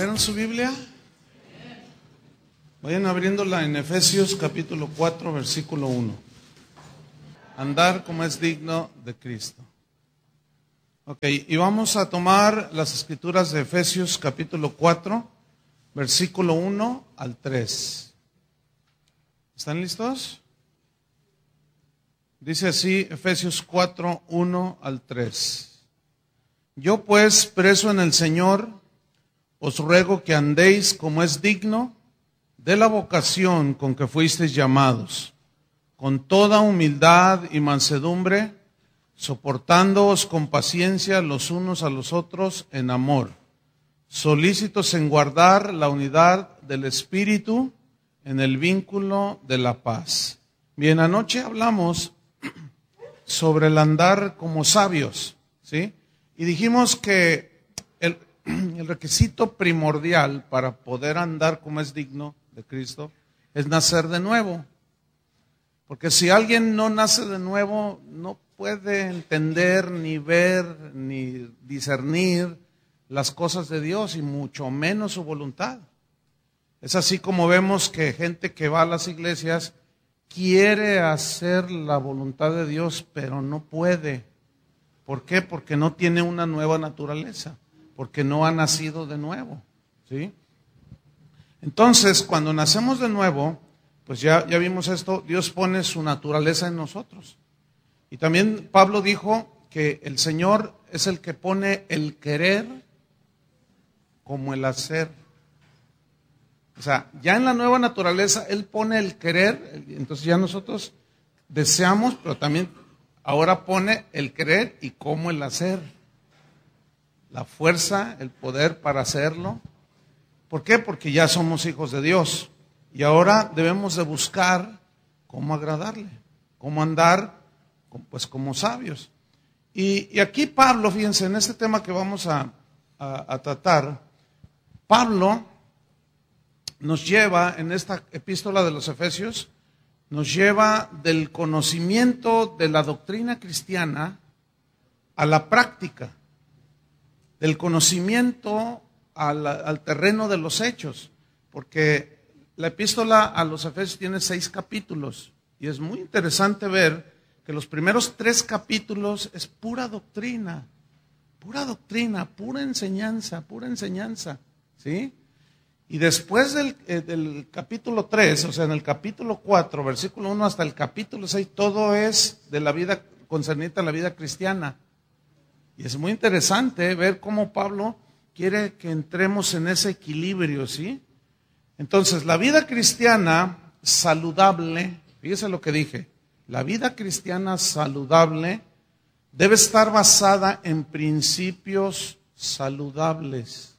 ¿Trajeron su Biblia? Vayan abriéndola en Efesios capítulo 4, versículo 1. Andar como es digno de Cristo. Ok, y vamos a tomar las escrituras de Efesios capítulo 4, versículo 1 al 3. ¿Están listos? Dice así Efesios 4, 1 al 3. Yo pues, preso en el Señor, os ruego que andéis como es digno de la vocación con que fuisteis llamados, con toda humildad y mansedumbre, soportándoos con paciencia los unos a los otros en amor, solícitos en guardar la unidad del Espíritu en el vínculo de la paz. Bien, anoche hablamos sobre el andar como sabios, ¿sí? Y dijimos que el requisito primordial para poder andar como es digno de Cristo es nacer de nuevo. Porque si alguien no nace de nuevo, no puede entender, ni ver, ni discernir las cosas de Dios y mucho menos su voluntad. Es así como vemos que gente que va a las iglesias quiere hacer la voluntad de Dios, pero no puede. ¿Por qué? Porque no tiene una nueva naturaleza, porque no ha nacido de nuevo, ¿sí? Entonces, cuando nacemos de nuevo, pues ya vimos esto, Dios pone su naturaleza en nosotros. Y también Pablo dijo que el Señor es el que pone el querer como el hacer. O sea, ya en la nueva naturaleza Él pone el querer, entonces ya nosotros deseamos, pero también ahora pone el querer y cómo el hacer. La fuerza, el poder para hacerlo. ¿Por qué? Porque ya somos hijos de Dios. Y ahora debemos de buscar cómo agradarle, cómo andar, pues como sabios. Y aquí Pablo, fíjense, en este tema que vamos a tratar, Pablo nos lleva, en esta epístola de los Efesios, nos lleva del conocimiento de la doctrina cristiana a la práctica, del conocimiento al terreno de los hechos, porque la epístola a los Efesios tiene 6 capítulos y es muy interesante ver que los primeros 3 capítulos es pura doctrina, pura enseñanza, ¿sí? Y después del capítulo 3, o sea, en el capítulo 4, versículo 1 hasta el capítulo 6, todo es de la vida concerniente a la vida cristiana. Y es muy interesante ver cómo Pablo quiere que entremos en ese equilibrio, ¿sí? Entonces, la vida cristiana saludable, fíjese lo que dije, la vida cristiana saludable debe estar basada en principios saludables,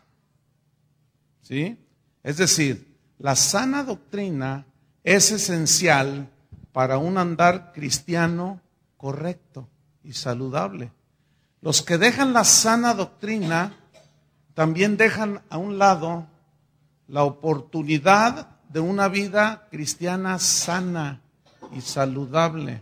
¿sí? Es decir, la sana doctrina es esencial para un andar cristiano correcto y saludable. Los que dejan la sana doctrina también dejan a un lado la oportunidad de una vida cristiana sana y saludable.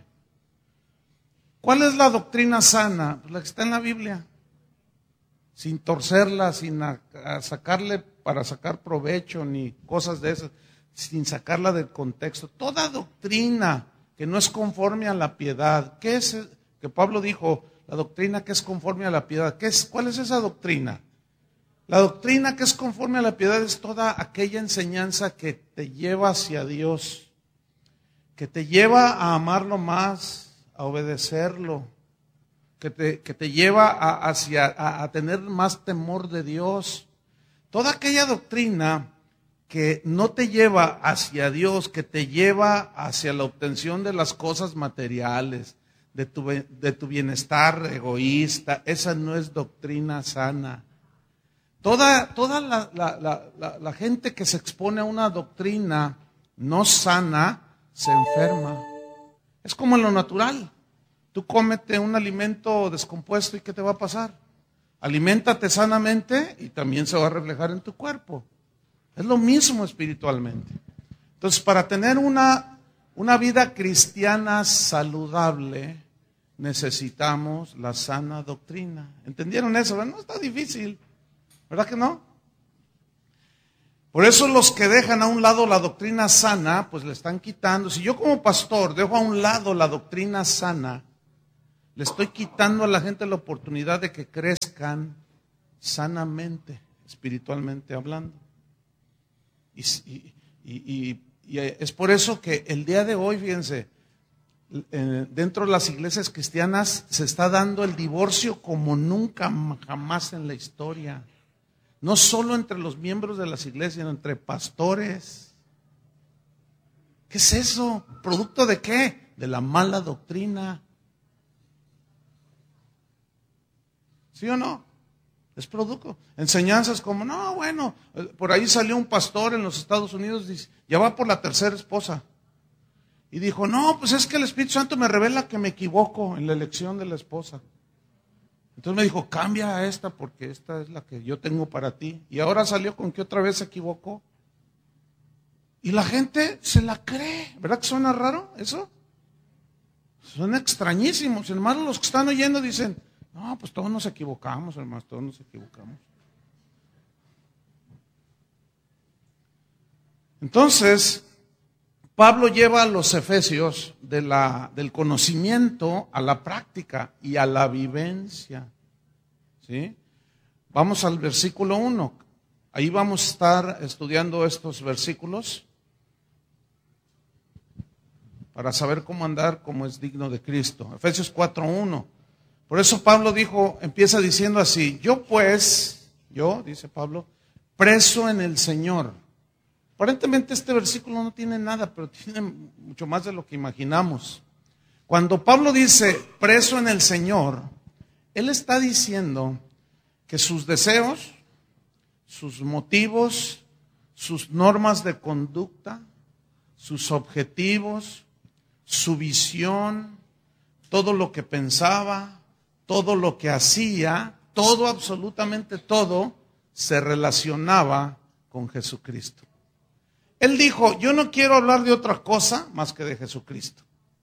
¿Cuál es la doctrina sana? Pues la que está en la Biblia, sin torcerla, sin sacarle para sacar provecho ni cosas de esas, sin sacarla del contexto. Toda doctrina que no es conforme a la piedad, ¿qué es? Que Pablo dijo, la doctrina que es conforme a la piedad, ¿cuál es esa doctrina? La doctrina que es conforme a la piedad es toda aquella enseñanza que te lleva hacia Dios, que te lleva a amarlo más, a obedecerlo, que te lleva a tener más temor de Dios. Toda aquella doctrina que no te lleva hacia Dios, que te lleva hacia la obtención de las cosas materiales, de tu bienestar egoísta, esa no es doctrina sana. Toda la gente que se expone a una doctrina no sana se enferma. Es como en lo natural. Tú cómete un alimento descompuesto y ¿qué te va a pasar? Aliméntate sanamente y también se va a reflejar en tu cuerpo. Es lo mismo espiritualmente. Entonces, para tener una vida cristiana saludable, necesitamos la sana doctrina. ¿Entendieron eso? No está difícil. ¿Verdad que no? Por eso los que dejan a un lado la doctrina sana, pues le están quitando. Si yo como pastor dejo a un lado la doctrina sana, le estoy quitando a la gente la oportunidad de que crezcan sanamente, espiritualmente hablando. Y es por eso que el día de hoy, fíjense, dentro de las iglesias cristianas se está dando el divorcio como nunca jamás en la historia. No solo entre los miembros de las iglesias, sino entre pastores. ¿Qué es eso? ¿Producto de qué? De la mala doctrina. ¿Sí o no? Es producto. Enseñanzas como, no, bueno, por ahí salió un pastor en los Estados Unidos, dice, ya va por la tercera esposa. Y dijo, no, pues es que el Espíritu Santo me revela que me equivoco en la elección de la esposa. Entonces me dijo, cambia a esta porque esta es la que yo tengo para ti. Y ahora salió con que otra vez se equivocó. Y la gente se la cree. ¿Verdad que suena raro eso? Suena extrañísimo. Sin embargo, los que están oyendo dicen, no, pues todos nos equivocamos, hermanos, todos nos equivocamos. Entonces, Pablo lleva a los efesios del conocimiento a la práctica y a la vivencia. ¿Sí? Vamos al versículo 1. Ahí vamos a estar estudiando estos versículos para saber cómo andar como es digno de Cristo. Efesios 4:1. Por eso Pablo empieza diciendo así, yo, dice Pablo, preso en el Señor. Aparentemente este versículo no tiene nada, pero tiene mucho más de lo que imaginamos. Cuando Pablo dice preso en el Señor, él está diciendo que sus deseos, sus motivos, sus normas de conducta, sus objetivos, su visión, todo lo que pensaba, todo lo que hacía, todo, absolutamente todo, se relacionaba con Jesucristo. Él dijo, yo no quiero hablar de otra cosa más que de Jesucristo.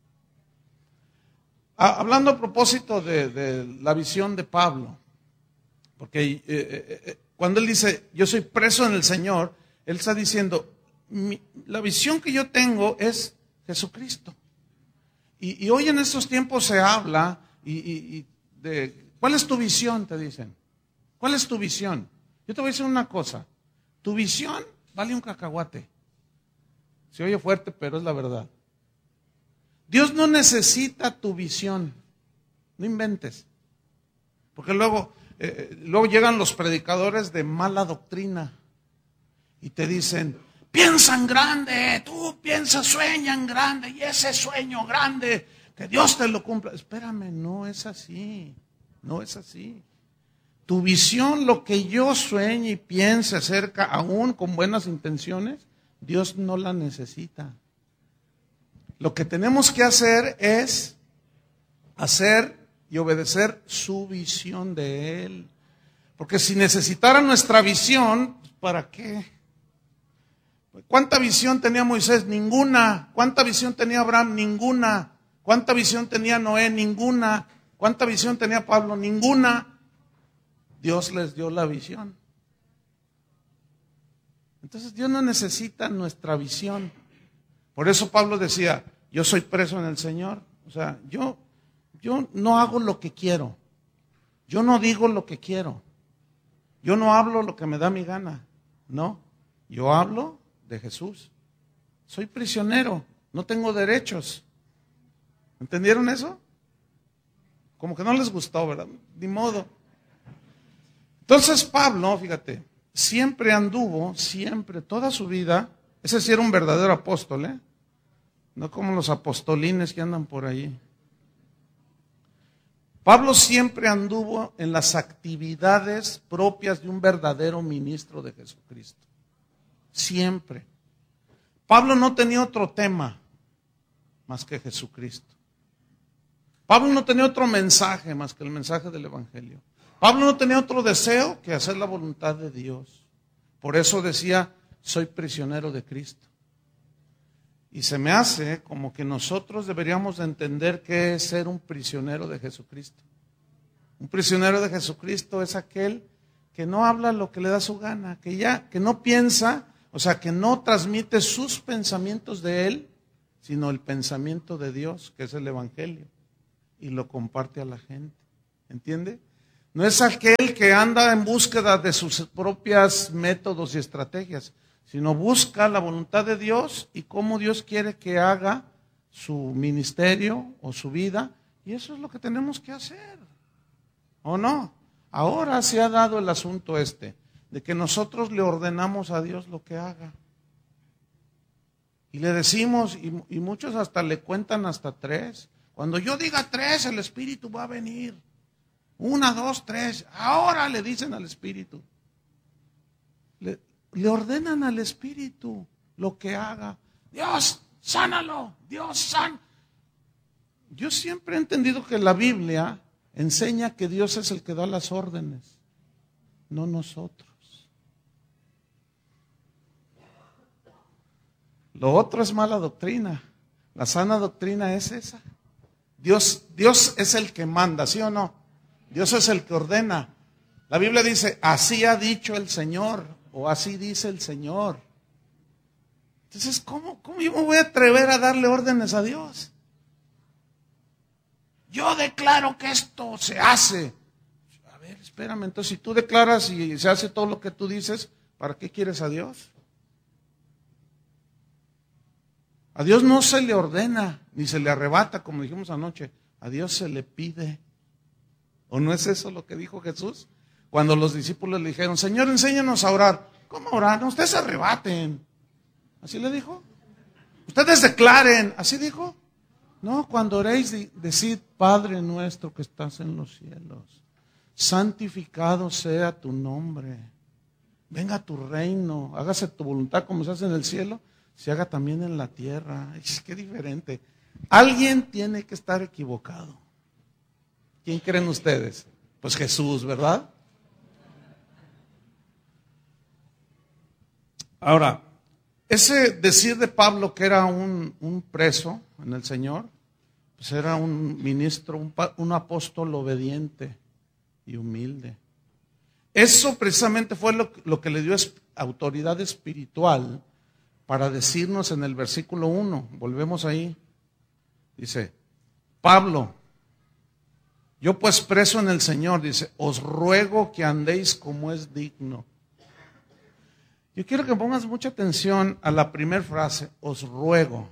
Hablando a propósito de la visión de Pablo, porque cuando él dice, yo soy preso en el Señor, él está diciendo, la visión que yo tengo es Jesucristo. Y hoy en estos tiempos se habla ¿cuál es tu visión? Te dicen. ¿Cuál es tu visión? Yo te voy a decir una cosa. Tu visión vale un cacahuate. Se oye fuerte, pero es la verdad. Dios no necesita tu visión. No inventes. Porque luego llegan los predicadores de mala doctrina y te dicen, piensa en grande, tú piensa, sueña en grande, y ese sueño grande, que Dios te lo cumpla. Espérame, no es así, no es así. Tu visión, lo que yo sueñe y piense acerca, aún con buenas intenciones, Dios no la necesita. Lo que tenemos que hacer es hacer y obedecer su visión de Él. Porque si necesitara nuestra visión, ¿para qué? ¿Cuánta visión tenía Moisés? Ninguna. ¿Cuánta visión tenía Abraham? Ninguna. ¿Cuánta visión tenía Noé? Ninguna. ¿Cuánta visión tenía Pablo? Ninguna. Dios les dio la visión. Entonces Dios no necesita nuestra visión. Por eso Pablo decía, yo soy preso en el Señor. O sea, yo no hago lo que quiero. Yo no digo lo que quiero. Yo no hablo lo que me da mi gana. No, yo hablo de Jesús. Soy prisionero, no tengo derechos. ¿Entendieron eso? Como que no les gustó, ¿verdad? Ni modo. Entonces Pablo, fíjate, siempre anduvo, toda su vida, ese sí era un verdadero apóstol, ¿eh? No como los apostolines que andan por ahí. Pablo siempre anduvo en las actividades propias de un verdadero ministro de Jesucristo. Siempre. Pablo no tenía otro tema más que Jesucristo. Pablo no tenía otro mensaje más que el mensaje del Evangelio. Pablo no tenía otro deseo que hacer la voluntad de Dios. Por eso decía, soy prisionero de Cristo. Y se me hace como que nosotros deberíamos de entender qué es ser un prisionero de Jesucristo. Un prisionero de Jesucristo es aquel que no habla lo que le da su gana, que no piensa O sea, que no transmite sus pensamientos de él, sino el pensamiento de Dios, que es el Evangelio, y lo comparte a la gente. ¿Entiende? No es aquel que anda en búsqueda de sus propios métodos y estrategias, sino busca la voluntad de Dios y cómo Dios quiere que haga su ministerio o su vida, y eso es lo que tenemos que hacer, ¿o no? Ahora se ha dado el asunto de que nosotros le ordenamos a Dios lo que haga. Y le decimos, y muchos hasta le cuentan hasta 3. Cuando yo diga 3, el Espíritu va a venir. 1, 2, 3. Ahora le dicen al Espíritu. Le ordenan al Espíritu lo que haga. Dios, sánalo. Dios, sán. Yo siempre he entendido que la Biblia enseña que Dios es el que da las órdenes, no nosotros. Lo otro es mala doctrina. La sana doctrina es esa. Dios es el que manda, ¿sí o no? Dios es el que ordena. La Biblia dice, así ha dicho el Señor, o así dice el Señor. Entonces, ¿cómo yo me voy a atrever a darle órdenes a Dios? Yo declaro que esto se hace. A ver, espérame, entonces si tú declaras y se hace todo lo que tú dices, ¿para qué quieres a Dios? A Dios no se le ordena, ni se le arrebata, como dijimos anoche. A Dios se le pide. ¿O no es eso lo que dijo Jesús? Cuando los discípulos le dijeron, Señor, enséñanos a orar. ¿Cómo orar? No, ustedes se arrebaten. ¿Así le dijo? Ustedes declaren. ¿Así dijo? No, cuando oréis, decid, Padre nuestro que estás en los cielos, santificado sea tu nombre. Venga tu reino, hágase tu voluntad como se hace en el cielo, se haga también en la tierra. Es que diferente. Alguien tiene que estar equivocado. ¿Quién creen ustedes? Pues Jesús, ¿verdad? Ahora, ese decir de Pablo que era un preso en el Señor, pues era un ministro, un apóstol obediente y humilde. Eso precisamente fue lo que le dio autoridad espiritual para decirnos en el versículo 1, volvemos ahí, dice, Pablo, yo pues preso en el Señor, dice, os ruego que andéis como es digno. Yo quiero que pongas mucha atención a la primera frase, os ruego.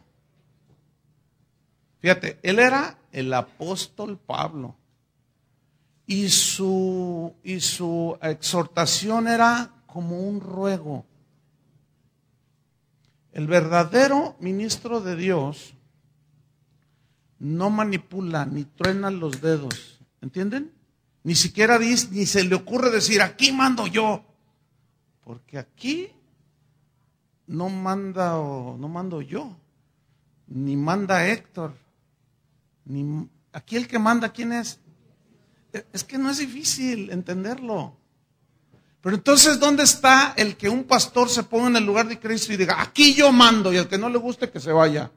Fíjate, él era el apóstol Pablo y su exhortación era como un ruego. El verdadero ministro de Dios no manipula ni truena los dedos, ¿entienden? Ni siquiera dice, ni se le ocurre decir, aquí mando yo, porque aquí no mando yo, ni manda Héctor, aquí el que manda, ¿quién es? Es que no es difícil entenderlo. Pero entonces, ¿dónde está el que un pastor se ponga en el lugar de Cristo y diga, aquí yo mando, y al que no le guste que se vaya?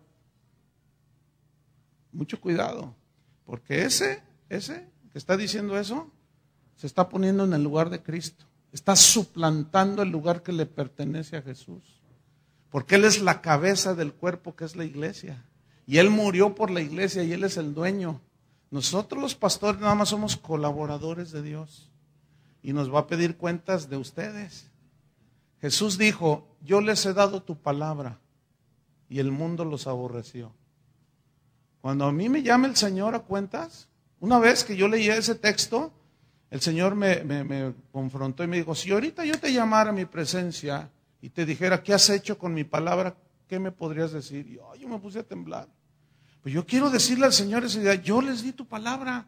Mucho cuidado, porque ese que está diciendo eso, se está poniendo en el lugar de Cristo. Está suplantando el lugar que le pertenece a Jesús. Porque Él es la cabeza del cuerpo que es la iglesia. Y Él murió por la iglesia y Él es el dueño. Nosotros los pastores nada más somos colaboradores de Dios. Y nos va a pedir cuentas de ustedes. Jesús dijo, yo les he dado tu palabra y el mundo los aborreció. Cuando a mí me llama el Señor a cuentas, una vez que yo leía ese texto, el Señor me confrontó y me dijo, si ahorita yo te llamara a mi presencia y te dijera, ¿qué has hecho con mi palabra? ¿Qué me podrías decir? Y yo me puse a temblar. Pues yo quiero decirle al Señor esa idea, yo les di tu palabra.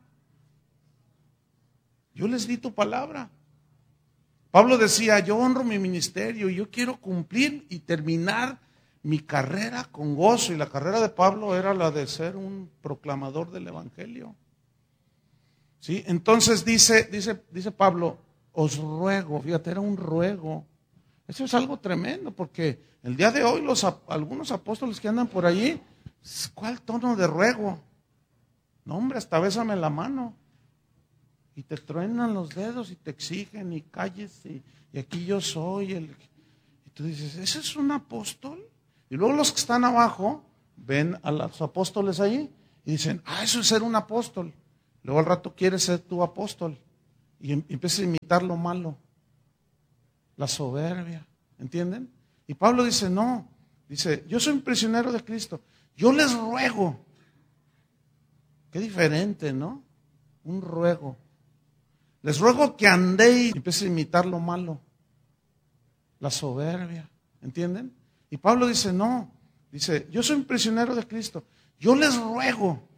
Yo les di tu palabra. Pablo decía, yo honro mi ministerio y yo quiero cumplir y terminar mi carrera con gozo. Y la carrera de Pablo era la de ser un proclamador del Evangelio. ¿Sí? Entonces dice Pablo, os ruego, fíjate, era un ruego. Eso es algo tremendo, porque el día de hoy algunos apóstoles que andan por allí, ¿cuál tono de ruego? No, hombre, hasta bésame la mano. Y te truenan los dedos y te exigen y calles y aquí yo soy. Y tú dices, ¿ese es un apóstol? Y luego los que están abajo ven a los apóstoles ahí y dicen, eso es ser un apóstol. Luego al rato quieres ser tu apóstol y empiezas a imitar lo malo, la soberbia, ¿entienden? Y Pablo dice, no, dice, yo soy un prisionero de Cristo, yo les ruego. Qué diferente, ¿no? Un ruego. Les ruego que andéis y empieces a imitar lo malo, la soberbia, ¿entienden? Y Pablo dice, no, dice, yo soy un prisionero de Cristo, yo les ruego